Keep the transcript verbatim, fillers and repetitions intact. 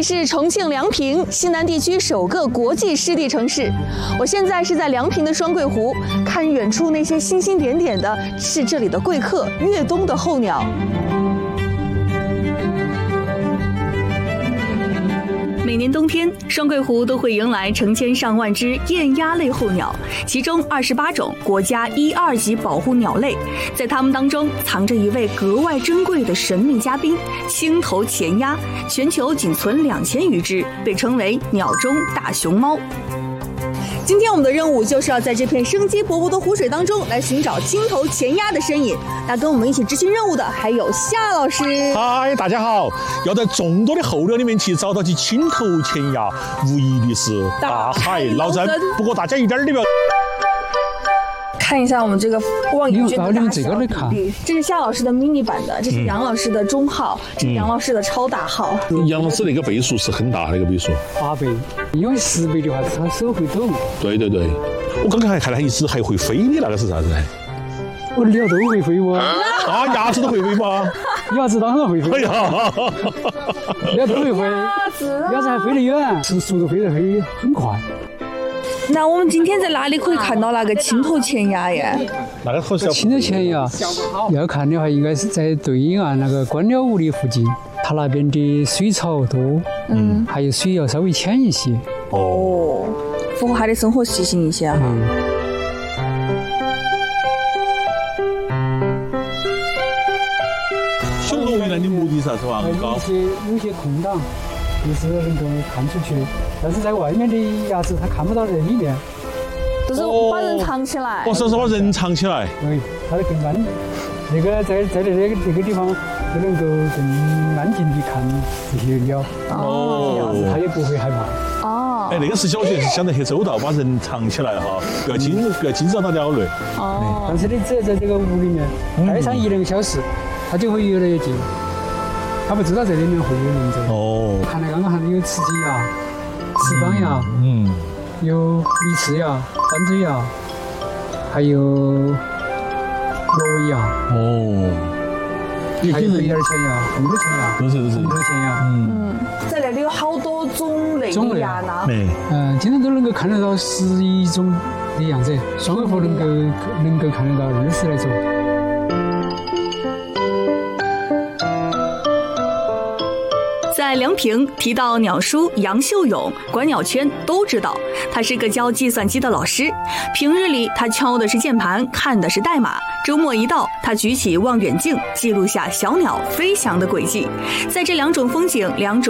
里是重庆梁平，西南地区首个国际湿地城市。我现在是在梁平的双桂湖，看远处那些星星点点的，是这里的贵客——越冬的候鸟。每年冬天，双桂湖都会迎来成千上万只雁鸭类候鸟，其中二十八种国家一二级保护鸟类。在它们当中，藏着一位格外珍贵的神秘嘉宾——青头前鸭，全球仅存两千余只，被称为鸟中大熊猫。今天我们的任务就是要在这片生机勃勃的湖水当中来寻找青头前鸭的身影。那跟我们一起执行任务的还有夏老师。 嗨，大家好！要在众多的候鸟里面去找到起青头前鸭，无疑的是大海捞针。不过大家一点儿都不要。 看一下我们这个望远镜的大小比看， 这是夏老师的 mini 版的，这是杨老师的中号，嗯、这是杨老师的超大号。 嗯、杨老师那个倍数是很大的那个倍数， 八倍，因为十倍的话，他手会抖。 对对对，我刚刚还看到一只还会飞的那个是啥子？ 我鸟都会飞吗？ 啊，鸭子都会飞吗？ 鸭子当然会飞。哎呀，鸟都会飞， 鸭子， 鸭子还飞得远，速速度飞得飞很快。 那我们今天在哪里可以看到那个青头前鸭耶？ 那个好小。 青头前鸭要看的话，应该是在对岸那个观鸟屋的附近，它那边的水草多，嗯，还有水要稍微浅一些。 哦，符合它的生活习性一些哈。嗯。 修动物园的目的是啥子嘛？ 有些有些空档。就是能够看出去，但是在外面的鸭子它看不到在里面， 就是把人藏起来。 哦，是是把人藏起来。 对，它更安，那个在在这个这个地方就能够更安静地看这些鸟。哦，鸭子它也不会害怕。 哦， 哎，那个是小学是想得很周到，把人藏起来哈，不要惊不要惊扰到鸟类。 哦， 但是你只要在这个屋里面待上一两个小时，它就会越来越近。他不知道这里面会有人在。哦。看来刚刚还有雌鸡鸭、翅膀鸭，嗯，有梨翅鸭、斑嘴鸭，还有罗尾鸭。哦。还有一二前鸭、红头前鸭， 都是都是。 红头前鸭。 嗯。在那里有好多种类的鸭呢。 对。嗯，今天都能够看得到十一种的样子，双桂湖能够能够看得到二十来种。 在梁平提到鸟叔杨秀勇，观鸟圈都知道他是个教计算机的老师。平日里他敲的是键盘，看的是代码。周末一到，他举起望远镜，记录下小鸟飞翔的轨迹。在这两种风景、两种